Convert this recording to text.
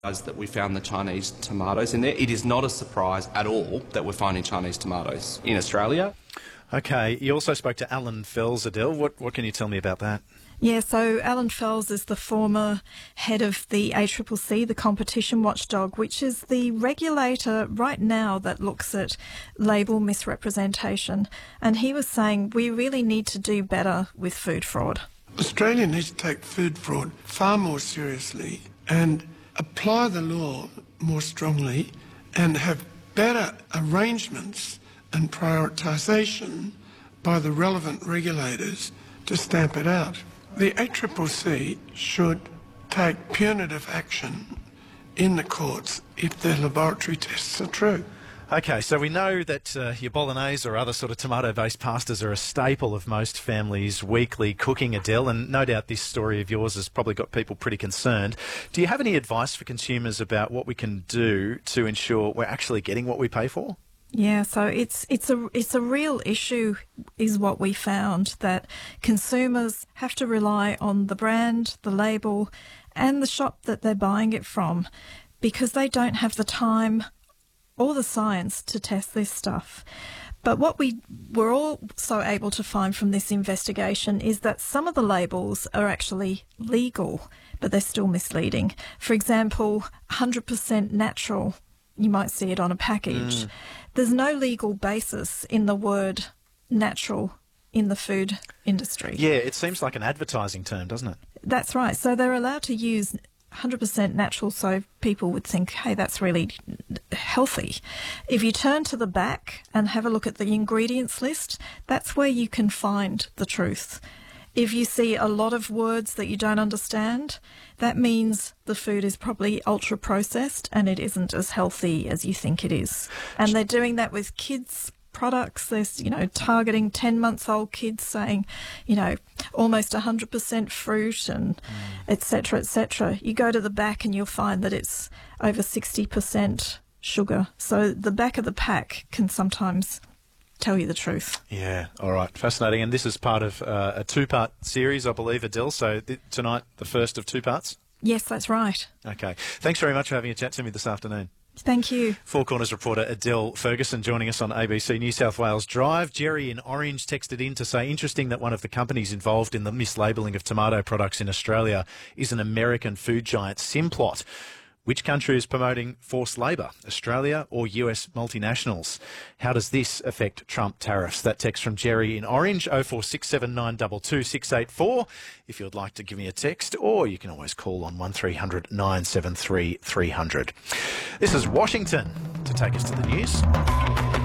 That we found the Chinese tomatoes in there. It is not a surprise at all that we're finding Chinese tomatoes in Australia. Okay, you also spoke to Alan Fells, Adele. What can you tell me about that? Yeah, so Alan Fells is the former head of the ACCC, the competition watchdog, which is the regulator right now that looks at label misrepresentation. And he was saying we really need to do better with food fraud. Australia needs to take food fraud far more seriously and apply the law more strongly and have better arrangements and prioritisation by the relevant regulators to stamp it out. The ACCC should take punitive action in the courts if their laboratory tests are true. Okay, so we know that your bolognese or other sort of tomato-based pastas are a staple of most families' weekly cooking, Adele, and no doubt this story of yours has probably got people pretty concerned. Do you have any advice for consumers about what we can do to ensure we're actually getting what we pay for? Yeah, so it's a real issue, is what we found, that consumers have to rely on the brand, the label, and the shop that they're buying it from, because they don't have the time or the science to test this stuff. But what we were also able to find from this investigation is that some of the labels are actually legal, but they're still misleading. For example, 100% natural, you might see it on a package. There's no legal basis in the word natural in the food industry. Yeah, it seems like an advertising term, doesn't it? That's right. So they're allowed to use 100% natural, so people would think, hey, that's really healthy. If you turn to the back and have a look at the ingredients list, that's where you can find the truth. If you see a lot of words that you don't understand, that means the food is probably ultra-processed and it isn't as healthy as you think it is. And they're doing that with kids' products. There's, targeting 10-month-old kids, saying, almost 100% fruit and et cetera, et cetera. You go to the back and you'll find that it's over 60% sugar. So the back of the pack can sometimes tell you the truth. Yeah, all right. Fascinating. And this is part of a two-part series, I believe, Adele. So tonight, the first of two parts? Yes, that's right. Okay. Thanks very much for having a chat to me this afternoon. Thank you. Four Corners reporter Adele Ferguson joining us on ABC New South Wales Drive. Jerry in Orange texted in to say, interesting that one of the companies involved in the mislabelling of tomato products in Australia is an American food giant, Simplot. Which country is promoting forced labour, Australia or US multinationals? How does this affect Trump tariffs? That text from Jerry in Orange, 0467922684, if you'd like to give me a text, or you can always call on 1300 973 300. This is Washington to take us to the news.